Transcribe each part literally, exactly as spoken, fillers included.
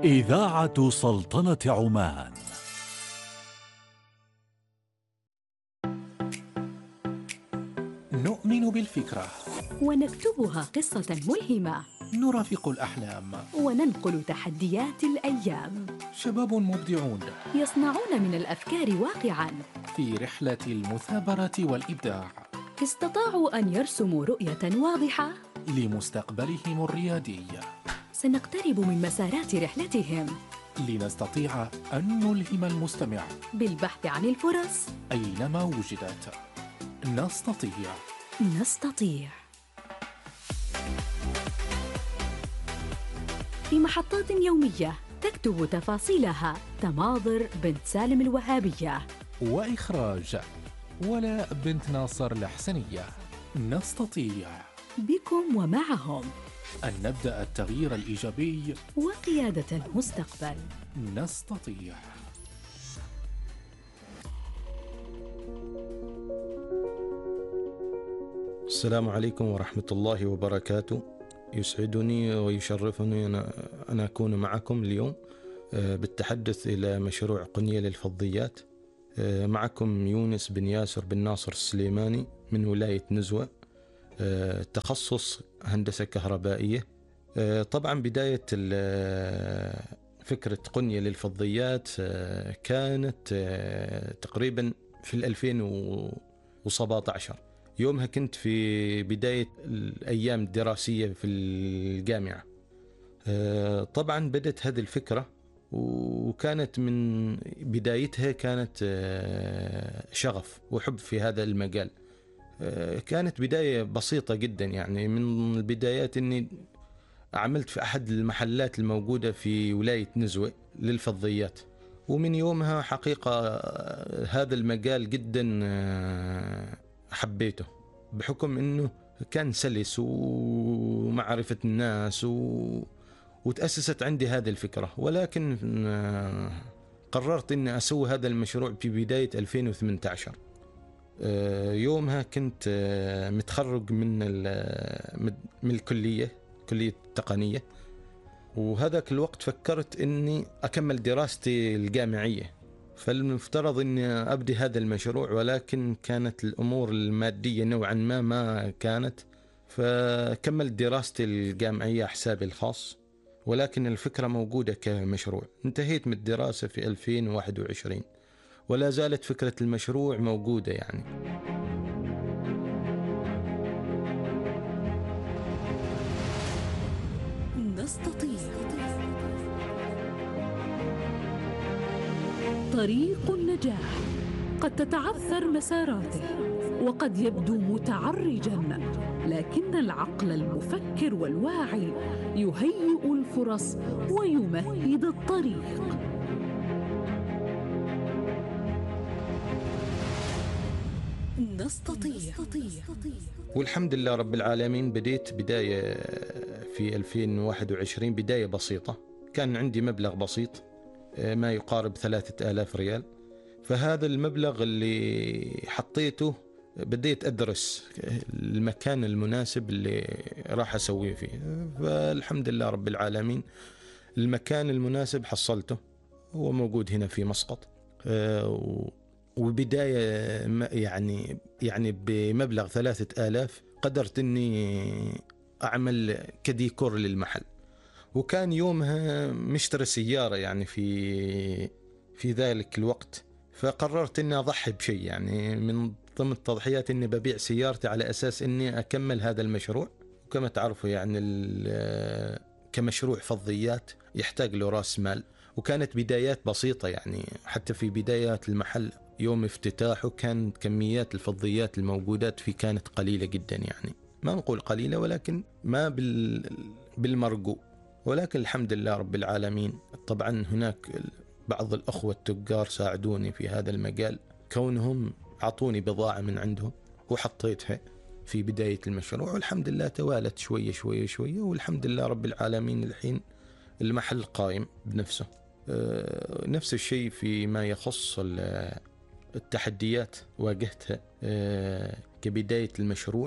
إذاعة سلطنة عمان. نؤمن بالفكرة ونكتبها قصة ملهمة، نرافق الأحلام وننقل تحديات الأيام. شباب مبدعون يصنعون من الأفكار واقعاً في رحلة المثابرة والإبداع. استطاعوا أن يرسموا رؤية واضحة لمستقبلهم الريادي. سنقترب من مسارات رحلتهم لنستطيع أن نلهم المستمع بالبحث عن الفرص أينما وجدت. نستطيع نستطيع في محطات يومية تكتب تفاصيلها تماضر بنت سالم الوهابية، وإخراج ولاء بنت ناصر الحسنية. نستطيع بكم ومعهم أن نبدأ التغيير الإيجابي وقيادة المستقبل. نستطيع. السلام عليكم ورحمة الله وبركاته. يسعدني ويشرفني أن أكون معكم اليوم بالتحدث إلى مشروع قنية للفضيات. معكم يونس بن ياسر بن ناصر السليماني من ولاية نزوة، تخصص هندسة كهربائية. طبعا بداية فكرة قنية للفضيات كانت تقريبا في الألفين وسبعة عشر. يومها كنت في بداية الأيام الدراسية في الجامعة. طبعا بدت هذه الفكرة، وكانت من بدايتها كانت شغف وحب في هذا المجال. كانت بداية بسيطة جدا، يعني من البدايات أني عملت في أحد المحلات الموجودة في ولاية نزوة للفضيات، ومن يومها حقيقة هذا المجال جدا حبيته، بحكم أنه كان سلس ومعرفة الناس و... وتأسست عندي هذه الفكرة. ولكن قررت أني أسوي هذا المشروع في بداية ألفين وثمانية عشر. يومها كنت متخرج من من الكلية كلية التقنية، وهذاك الوقت فكرت أني أكمل دراستي الجامعية، فالمفترض أني أبدي هذا المشروع، ولكن كانت الأمور المادية نوعا ما ما كانت، فكملت دراستي الجامعية حسابي الخاص، ولكن الفكرة موجودة كمشروع. انتهيت من الدراسة في ألفين وواحد وعشرين، ولا زالت فكرة المشروع موجودة. يعني نستطيع. طريق النجاح قد تتعثر مساراته، وقد يبدو متعرجا، لكن العقل المفكر والواعي يهيئ الفرص ويمهد الطريق. نستطيع. والحمد لله رب العالمين. بديت بداية في ألفين وواحد وعشرين بداية بسيطة، كان عندي مبلغ بسيط ما يقارب ثلاثة آلاف ريال. فهذا المبلغ اللي حطيته بديت أدرس المكان المناسب اللي راح أسويه فيه، فالحمد لله رب العالمين المكان المناسب حصلته، هو موجود هنا في مسقط. وبداية يعني يعني بمبلغ ثلاثة آلاف قدرت أني أعمل كديكور للمحل. وكان يومها مشتري سيارة يعني في في ذلك الوقت، فقررت أني أضحي بشيء، يعني من ضمن التضحيات أني ببيع سيارتي على أساس أني أكمل هذا المشروع. وكما تعرفوا يعني كمشروع فضيات يحتاج له رأس مال، وكانت بدايات بسيطة. يعني حتى في بدايات المحل يوم افتتاحه كانت كميات الفضيات الموجودات فيه كانت قليلة جدا، يعني ما نقول قليلة ولكن ما بال بالمرجو. ولكن الحمد لله رب العالمين طبعا هناك بعض الأخوة التجار ساعدوني في هذا المجال، كونهم عطوني بضاعة من عندهم وحطيتها في بداية المشروع، والحمد لله توالت شوية شوية شوية، والحمد لله رب العالمين الحين المحل قائم بنفسه. نفس الشيء فيما يخص التحديات واجهتها كبداية المشروع.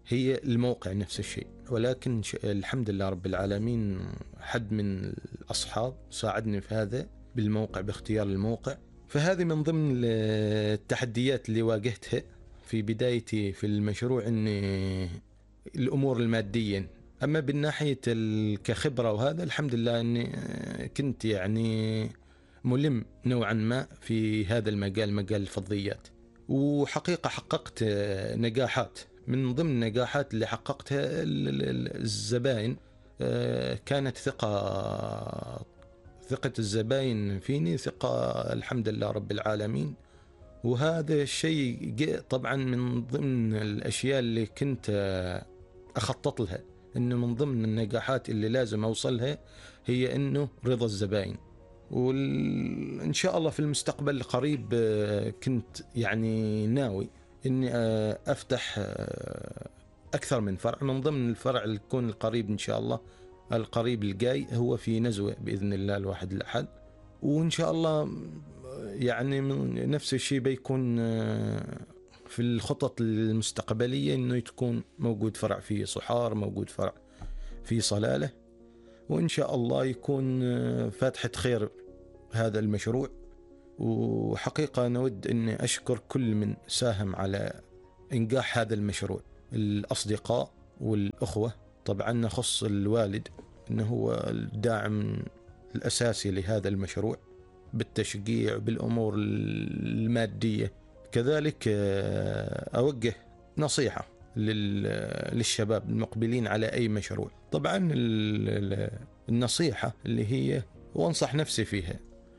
هي الموقع نفس الشيء، ولكن الحمد لله رب العالمين حد من الأصحاب ساعدني في هذا بالموقع، باختيار الموقع. فهذه من ضمن التحديات اللي واجهتها في بدايتي في المشروع، أن الأمور المادية. أما بالناحية كخبرة وهذا الحمد لله أني كنت يعني ملم نوعا ما في هذا المجال، مجال الفضيات. وحقيقة حققت نجاحات. من ضمن النجاحات اللي حققتها الزبائن كانت ثقة ثقة الزبائن فيني، ثقة الحمد لله رب العالمين. وهذا الشيء طبعا من ضمن الأشياء اللي كنت أخطط لها، إنه من ضمن النجاحات اللي لازم أوصلها هي إنه رضا الزبائن. وإن شاء الله في المستقبل القريب كنت يعني ناوي إني أفتح أكثر من فرع. من ضمن الفرع اللي يكون القريب إن شاء الله، القريب الجاي، هو في نزوة بإذن الله الواحد الأحد. وإن شاء الله يعني من نفس الشيء بيكون في الخطط المستقبلية إنه تكون موجود فرع في صحار، موجود فرع في صلالة، وإن شاء الله يكون فاتحة خير هذا المشروع. وحقيقة نود أني أشكر كل من ساهم على إنجاح هذا المشروع، الأصدقاء والأخوة. طبعا نخص الوالد أنه هو الداعم الأساسي لهذا المشروع بالتشجيع بالأمور المادية. كذلك أوجه نصيحة للشباب المقبلين على أي مشروع. طبعا النصيحة اللي هي، وانصح نفسي فيها،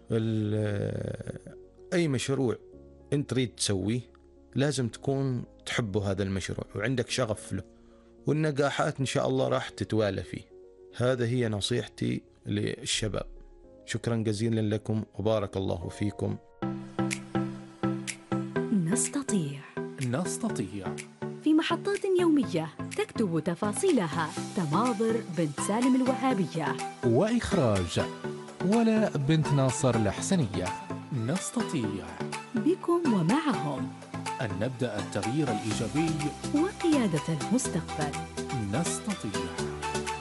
أي مشروع أنت تريد تسويه لازم تكون تحبه هذا المشروع وعندك شغف له، والنجاحات إن شاء الله راح تتوالى فيه. هذا هي نصيحتي للشباب. شكرا جزيلا لكم وبارك الله فيكم. نستطيع نستطيع في محطات يومية تكتب تفاصيلها تماضر بنت سالم الوهابية، وإخراج ولاء بنت ناصر الحسنية. نستطيع بكم ومعهم أن نبدأ التغيير الإيجابي وقيادة المستقبل. نستطيع.